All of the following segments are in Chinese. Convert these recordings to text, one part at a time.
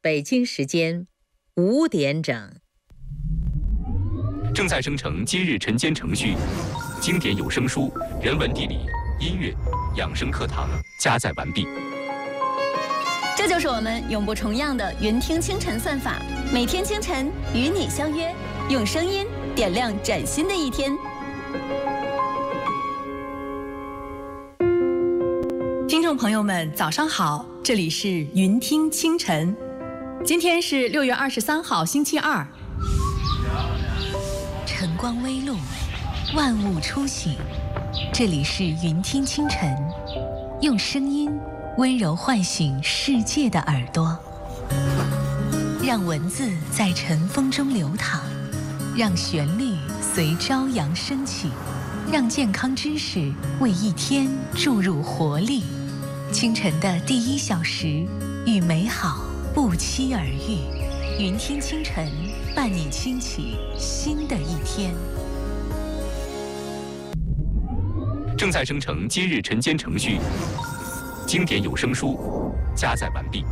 北京时间5点整。 正在生成今日晨间程序，经典有声书、人文地理、音乐、养生课堂加载完毕。 这就是我们永不重样的云听清晨算法，每天清晨与你相约，用声音点亮崭新的一天。 听众朋友们，早上好，这里是云听清晨。今天是6月23号，星期二。 晨光微露，万物初醒，这里是云听清晨，用声音温柔唤醒世界的耳朵，让文字在晨风中流淌，让旋律随朝阳升起，让健康知识为一天注入活力。清晨的第1小时，与美好不期而遇。云听清晨，伴你轻启新的一天。 正在生成今日晨间程序，经典有声书加载完毕。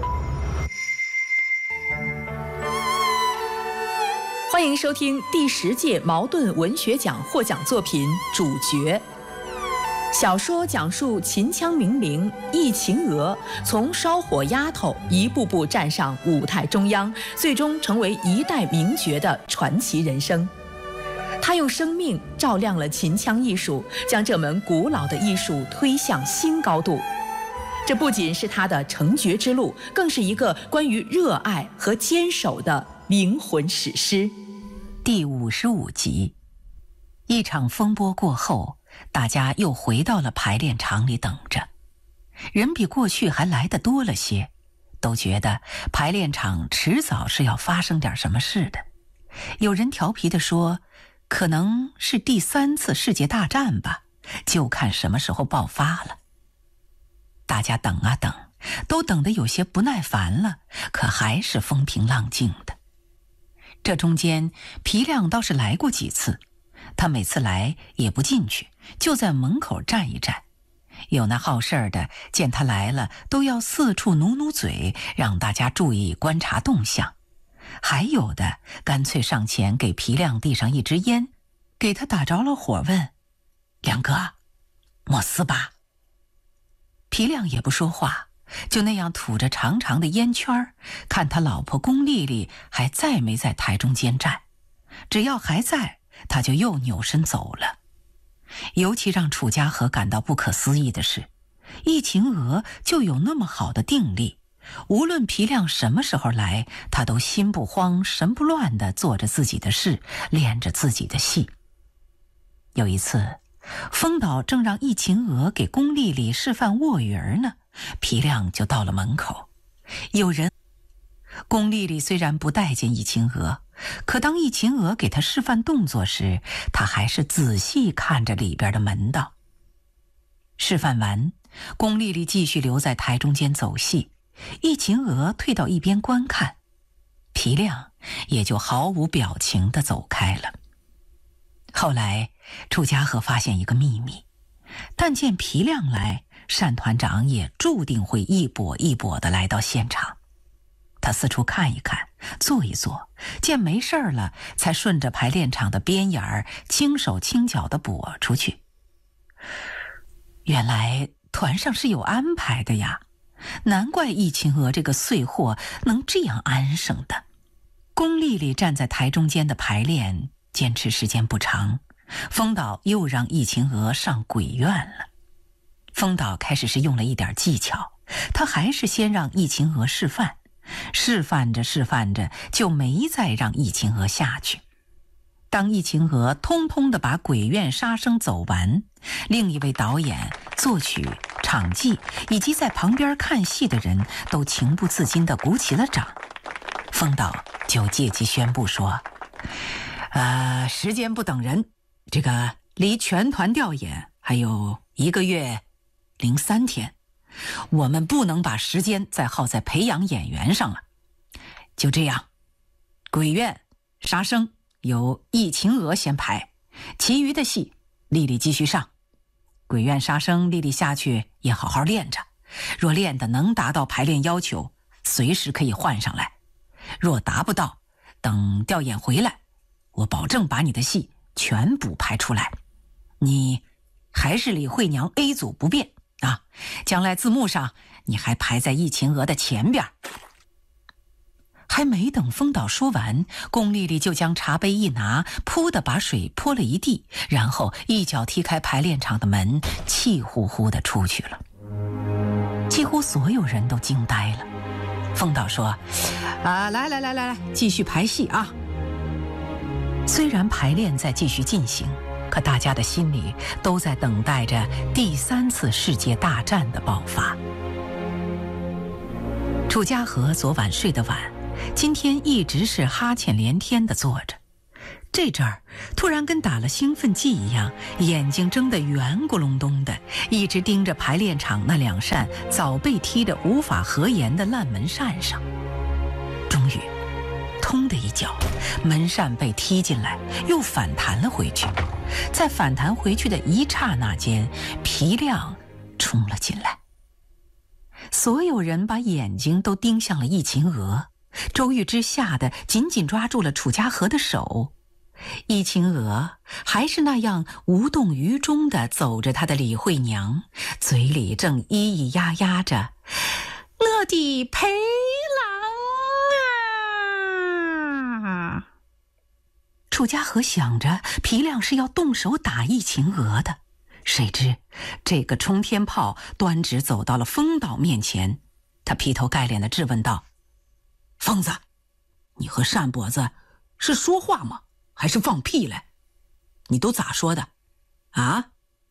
欢迎收听第10届茅盾文学奖获奖作品《主角》。小说讲述秦腔名伶易秦娥从烧火丫头一步步站上舞台中央，最终成为一代名角的传奇人生。她用生命照亮了秦腔艺术，将这门古老的艺术推向新高度。这不仅是她的成角之路，更是一个关于热爱和坚守的灵魂史诗。 第55集，一场风波过后，大家又回到了排练场里等着，人比过去还来得多了些，都觉得排练场迟早是要发生点什么事的。有人调皮地说，可能是第3次世界大战吧，就看什么时候爆发了。大家等啊等，都等得有些不耐烦了，可还是风平浪静的。这中间皮亮倒是来过几次，他每次来也不进去，就在门口站一站。有那好事儿的见他来了，都要四处努努嘴，让大家注意观察动向。还有的干脆上前给皮亮递上一支烟，给他打着了火，问：“亮哥，莫撕吧？”皮亮也不说话，就那样吐着长长的烟圈，看他老婆龚丽丽还在没在台中间站。只要还在，他就又扭身走了。尤其让楚家和感到不可思议的是，易秦娥就有那么好的定力，无论皮亮什么时候来，他都心不慌神不乱地做着自己的事，练着自己的戏。有一次，风导正让易秦娥给龚丽丽示范卧鱼儿呢，皮亮就到了门口。有人，龚丽丽虽然不待见易秦娥，可当易秦娥给她示范动作时，她还是仔细看着里边的门道。示范完，龚丽丽继续留在台中间走戏，易秦娥退到一边观看，皮亮也就毫无表情地走开了。后来楚家和发现一个秘密，但见皮亮来，单团长也注定会一跛一跛地来到现场。他四处看一看，坐一坐，见没事儿了，才顺着排练场的边沿儿轻手轻脚地跛出去。原来团上是有安排的呀，难怪易秦娥这个碎货能这样安生的。龚丽丽站在台中间的排练，坚持时间不长，风导又让易秦娥上鬼院了。风导开始是用了一点技巧，他还是先让易秦娥示范，示范着示范着，就没再让易秦娥下去。当易秦娥通通地把鬼院杀生走完，另一位导演、作曲、场记以及在旁边看戏的人都情不自禁地鼓起了掌。风导就借机宣布说，时间不等人，这个离全团调演还有1个月03天，我们不能把时间再耗在培养演员上了。就这样，鬼院、杀生由易秦娥先排，其余的戏丽丽继续上。鬼院杀生丽丽下去也好好练着，若练得能达到排练要求， 随时可以换上来。若达不到，等调研回来，我保证把你的戏全部排出来。你还是李慧娘 A 组不变啊，将来字幕上你还排在易秦娥的前边。还没等风岛说完，龚丽丽就将茶杯一拿，噗的把水泼了一地，然后一脚踢开排练场的门，气呼呼的出去了。几乎所有人都惊呆了。风岛说：来，继续排戏啊。虽然排练在继续进行，可大家的心里都在等待着第3次世界大战的爆发。楚家和昨晚睡得晚，今天一直是哈欠连天地坐着，这阵儿突然跟打了兴奋剂一样，眼睛睁得圆咕隆咚的，一直盯着排练场那2扇早被踢得无法合檐的烂门扇上。终于通的一脚，门扇被踢进来，又反弹了回去。在反弹回去的一刹那间，皮亮冲了进来。所有人把眼睛都盯向了易秦娥，周玉芝吓得紧紧抓住了楚家和的手。易秦娥还是那样无动于衷地走着她的李慧娘，嘴里正咿咿呀呀着：我的陪郎啊！楚家和想着皮亮是要动手打易秦娥的，谁知这个冲天炮端直走到了风岛面前，他劈头盖脸地质问道：疯子，你和单跛子是说话吗？还是放屁嘞？你都咋说的？啊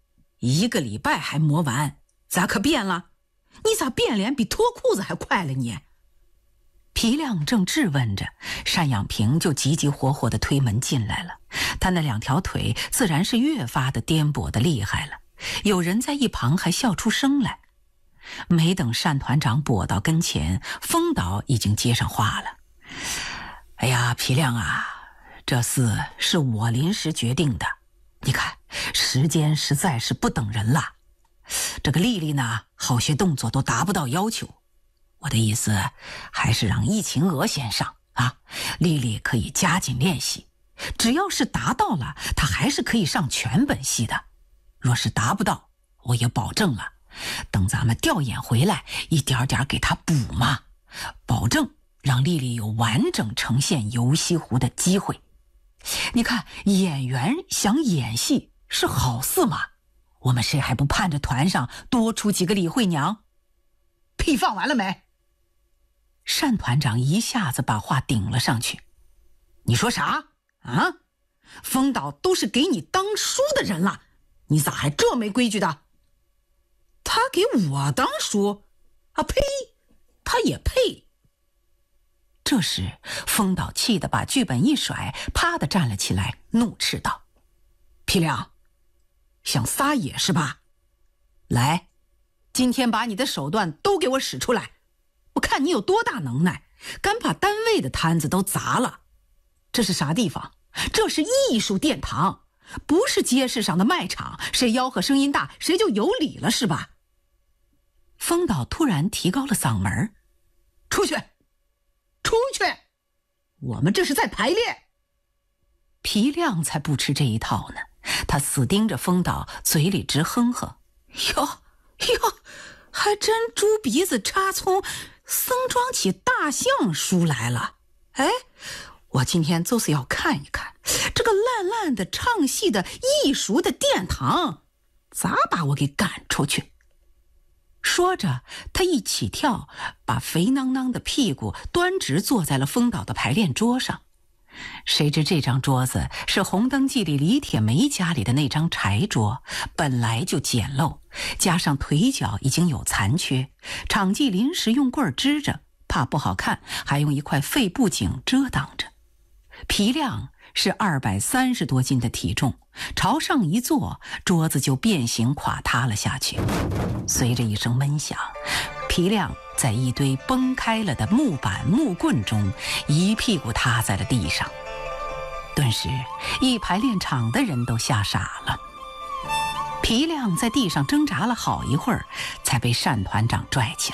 ？1个礼拜还磨完，咋可变了？你咋变脸比脱裤子还快了你？皮亮正质问着，单养平就急急火火地推门进来了，他那2条腿自然是越发的颠簸的厉害了，有人在一旁还笑出声来。没等单团长跛到跟前，风岛已经接上话了：哎呀，皮亮啊，这事是我临时决定的，你看时间实在是不等人了。这个丽丽呢，好些动作都达不到要求，我的意思还是让易秦娥先上啊，丽丽可以加紧练习，只要是达到了，她还是可以上全本戏的。若是达不到，我也保证了，等咱们调演回来，一点点给她补嘛，保证让丽丽有完整呈现游西湖的机会。你看，演员想演戏是好事嘛，我们谁还不盼着团上多出几个李慧娘？屁放完了没？单团长一下子把话顶了上去。你说啥啊？风岛都是给你当书的人了，你咋还这没规矩的？他给我当书？啊呸！他也配！这时风岛气得把剧本一甩，啪地站了起来，怒斥道：皮亮，想撒野是吧？来，今天把你的手段都给我使出来，我看你有多大能耐，敢把单位的摊子都砸了。这是啥地方？这是艺术殿堂，不是街市上的卖场，谁吆喝声音大，谁就有理了是吧？风岛突然提高了嗓门：出去！出去！我们这是在排练。皮亮才不吃这一套呢，他死盯着风岛，嘴里直哼哼：哟，还真猪鼻子插葱，生装起大象书来了。哎，我今天就是要看一看这个烂烂的唱戏的艺术的殿堂咋把我给赶出去。说着，他一起跳，把肥囊囊的屁股端直坐在了风岛的排练桌上。谁知这张桌子是红灯记里李铁梅家里的那张柴桌，本来就简陋，加上腿脚已经有残缺，场记临时用棍支着，怕不好看，还用一块废布景遮挡着。皮亮是230多斤的体重，朝上一坐，桌子就变形垮塌了下去。随着一声闷响，皮亮在一堆崩开了的木板木棍中一屁股塌在了地上。顿时一排练场的人都吓傻了。皮亮在地上挣扎了好一会儿，才被单团长拽起来。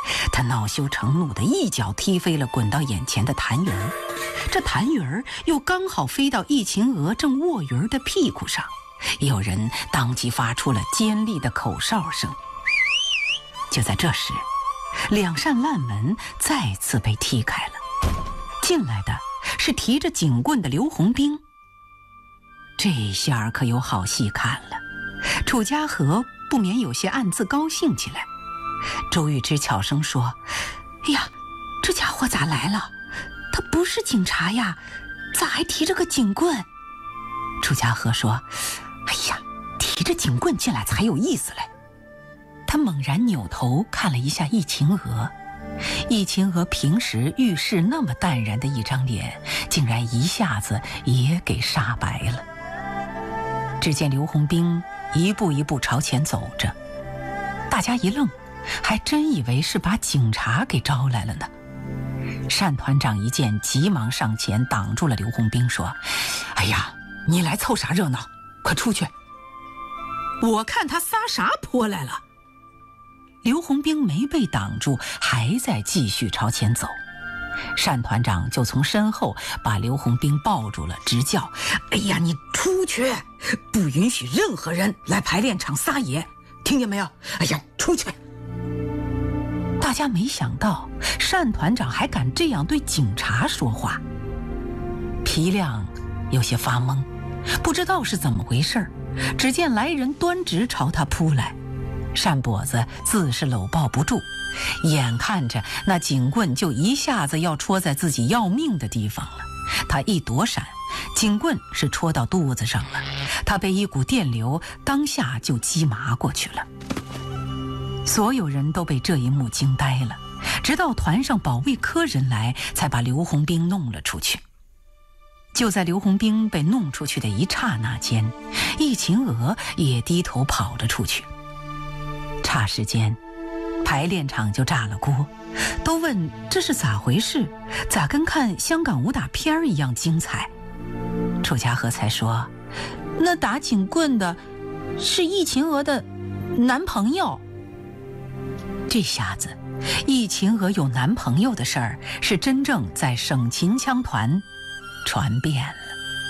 他恼羞成怒地一脚踢飞了滚到眼前的痰盂儿，这痰盂儿又刚好飞到易秦娥正卧鱼儿的屁股上，有人当即发出了尖利的口哨声。就在这时，两扇烂门再次被踢开了，进来的是提着警棍的刘洪兵。这下可有好戏看了，楚家和不免有些暗自高兴起来。周玉芝悄声说：“哎呀，这家伙咋来了？他不是警察呀，咋还提着个警棍？”楚家和说：“哎呀，提着警棍进来才有意思嘞。”他猛然扭头看了一下易秦娥，易秦娥平时遇事那么淡然的一张脸，竟然一下子也给煞白了。只见刘洪兵一步一步朝前走着，大家一愣，还真以为是把警察给招来了呢。单团长一见，急忙上前挡住了刘洪兵，说：“哎呀，你来凑啥热闹？快出去！我看他撒啥泼来了。”刘洪兵没被挡住，还在继续朝前走。单团长就从身后把刘洪兵抱住了，直叫：“哎呀，你出去！不允许任何人来排练场撒野，听见没有？哎呀，出去！”大家没想到单团长还敢这样对警察说话。皮亮有些发懵，不知道是怎么回事，只见来人端直朝他扑来，单跛子自是搂抱不住，眼看着那警棍就一下子要戳在自己要命的地方了。他一躲闪，警棍是戳到肚子上了，他被一股电流当下就击麻过去了。所有人都被这一幕惊呆了，直到团上保卫科人来，才把刘洪兵弄了出去。就在刘洪兵被弄出去的一刹那间，易秦娥也低头跑了出去。霎时间，排练场就炸了锅，都问这是咋回事，咋跟看香港武打片一样精彩。楚家和才说，那打警棍的是易秦娥的男朋友。这下子易秦娥有男朋友的事儿是真正在省秦腔团传遍了。